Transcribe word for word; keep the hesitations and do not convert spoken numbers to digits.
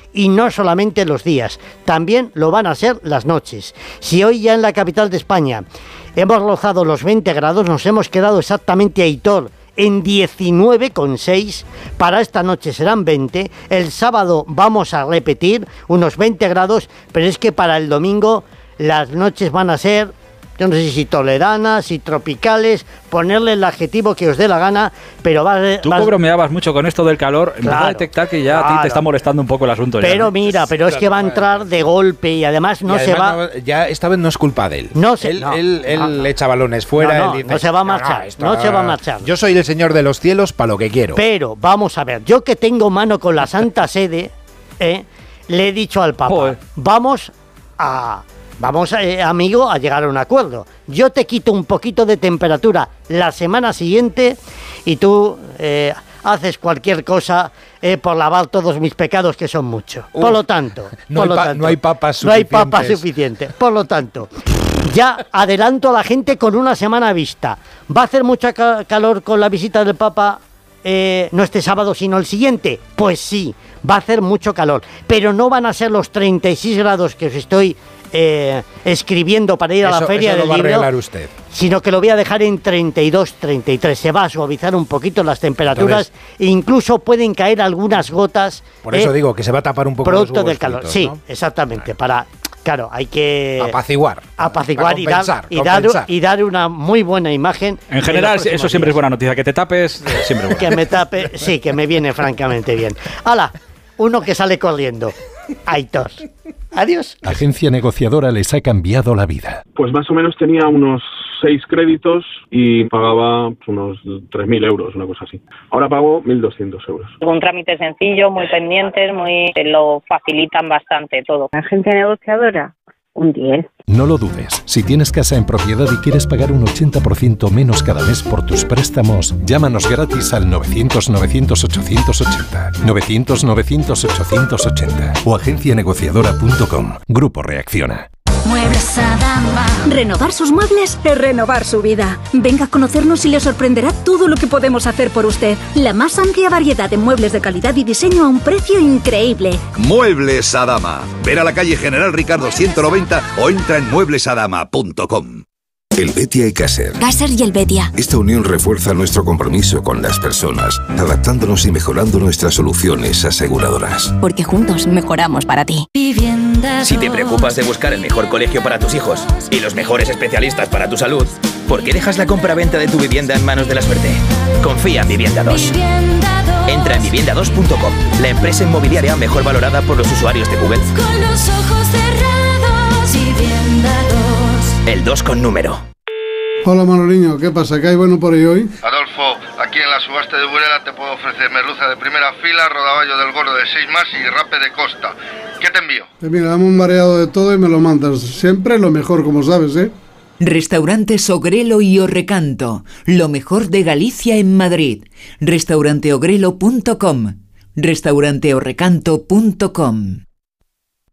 y no solamente los días, también lo van a ser las noches. Si hoy ya en la capital de España hemos rozado los veinte grados, nos hemos quedado exactamente, Aitor, en diecinueve coma seis, para esta noche serán veinte, el sábado vamos a repetir unos veinte grados, pero es que para el domingo las noches van a ser, yo no sé si toleranas, si tropicales, ponerle el adjetivo que os dé la gana, pero va a... Tú va, bromeabas mucho con esto del calor, claro, empezó a detectar que ya claro, a ti te está molestando un poco el asunto. Pero ya, ¿no? mira, pero es que va a entrar de golpe y además no y además se va... No, ya esta vez no es culpa de él. No se, él no, él, él no, no. le echa balones fuera. No, no, él dice, no se va a marchar, no, no, no se va a marchar. Yo soy el señor de los cielos para lo que quiero. Pero, vamos a ver, yo que tengo mano con la Santa Sede, eh, le he dicho al Papa, Joder. vamos a... Vamos, eh, amigo, a llegar a un acuerdo. Yo te quito un poquito de temperatura la semana siguiente y tú eh, haces cualquier cosa eh, por lavar todos mis pecados, que son muchos. Uf, por lo tanto, no, por hay lo pa- tanto no hay papas no hay suficientes. papas suficientes. Por lo tanto, ya adelanto a la gente con una semana vista. ¿Va a hacer mucha ca- calor con la visita del Papa? Eh, no este sábado sino el siguiente, pues sí, va a hacer mucho calor, pero no van a ser los treinta y seis grados que os estoy eh, escribiendo para ir a eso, la feria eso del lo va libro, a arreglar usted. Sino que lo voy a dejar en treinta y dos, treinta y tres, se va a suavizar un poquito las temperaturas. Entonces, e incluso pueden caer algunas gotas, por eso eh, digo que se va a tapar un poco producto los del calor, fritos, sí, ¿no? exactamente, para... Claro, hay que apaciguar, apaciguar para y, compensar, dar, y, dar, compensar. y dar una muy buena imagen. En general, eso siempre días. Es buena noticia. Que te tapes, siempre es buena. Que me tape, sí, que me viene francamente bien. ¡Hala! Uno que sale corriendo. Aitor. Adiós. Agencia Negociadora les ha cambiado la vida. Pues más o menos tenía unos seis créditos y pagaba unos tres mil euros, una cosa así. Ahora pago mil doscientos euros. Un trámite sencillo, muy pendientes, muy te lo facilitan bastante todo. Agencia Negociadora, un diez. No lo dudes. Si tienes casa en propiedad y quieres pagar un ochenta por ciento menos cada mes por tus préstamos, llámanos gratis al novecientos, novecientos, ochocientos ochenta. novecientos, novecientos, ochocientos ochenta. O agencia negociadora punto com. Grupo Reacciona. Muebles Adama. Renovar sus muebles es renovar su vida. Venga a conocernos y le sorprenderá todo lo que podemos hacer por usted. La más amplia variedad de muebles de calidad y diseño a un precio increíble. Muebles Adama. Ver a la calle General Ricardo ciento noventa o entra en muebles adama punto com. Helvetia y Caser. Caser y Helvetia. Esta unión refuerza nuestro compromiso con las personas, adaptándonos y mejorando nuestras soluciones aseguradoras. Porque juntos mejoramos para ti. Si te preocupas de buscar el mejor colegio para tus hijos y los mejores especialistas para tu salud, ¿por qué dejas la compraventa de tu vivienda en manos de la suerte? Confía en Vivienda dos. Entra en vivienda dos punto com, la empresa inmobiliaria mejor valorada por los usuarios de Google. Con los ojos cerrados, Vivienda dos. El dos con número. Hola Manoliño, ¿qué pasa? ¿Qué hay bueno por ahí hoy? Adolfo, aquí en la subasta de Burela te puedo ofrecer merluza de primera fila, rodaballo del gordo de seis más y rape de costa. ¿Qué te envío? Pues mira, dame un mareado de todo y me lo mandas. Siempre lo mejor, como sabes, ¿eh? Restaurantes Ogrelo y Orrecanto, lo mejor de Galicia en Madrid. restaurante ogrelo punto com, restaurante orrecanto punto com.